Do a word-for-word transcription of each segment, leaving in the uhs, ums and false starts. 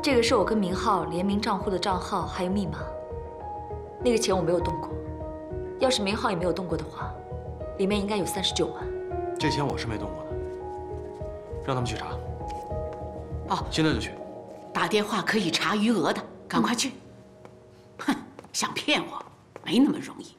这个是我跟明浩联名账户的账号还有密码。那个钱我没有动过，要是明浩也没有动过的话，里面应该有三十九万。 这钱我是没动过的，让他们去查。 哦， 现在就去。 打电话可以查余额的，赶快去。哼，想骗我，没那么容易。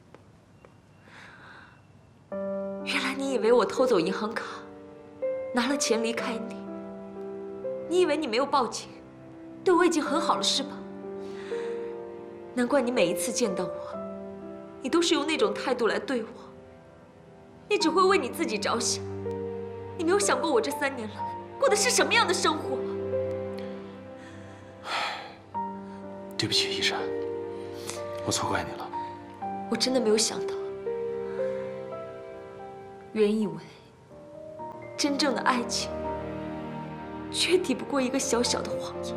原来你以为我偷走银行卡，拿了钱离开你。你以为你没有报警，对我已经很好了是吧？难怪你每一次见到我，你都是用那种态度来对我。你只会为你自己着想，你没有想过我这三年来过的是什么样的生活。 对不起，依珊，我错怪你了。 我真的没有想到，原以为真正的爱情，却抵不过一个小小的谎言。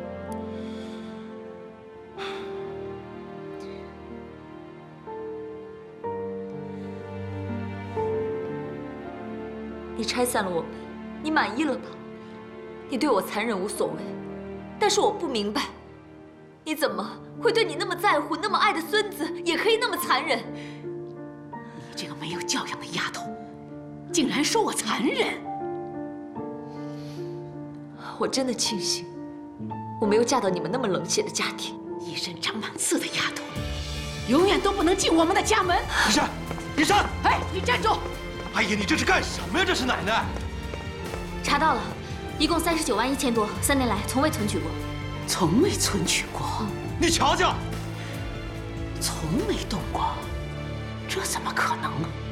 你拆散了我们，你满意了吧？你对我残忍无所谓，但是我不明白，你怎么会对你那么在乎、那么爱的孙子也可以那么残忍？ 你这个没有教养的丫头，竟然说我残忍！ 我真的庆幸，我没有嫁到你们那么冷血的家庭。 一身长满刺的丫头，永远都不能进我们的家门。 依珊，依珊， 哎，你站住！ 哎呀，你这是干什么呀？这是奶奶。 查到了，一共三十九万一千多，三年来从未存取过。 从未存取过？ 你瞧瞧， 从没动过，这怎么可能啊？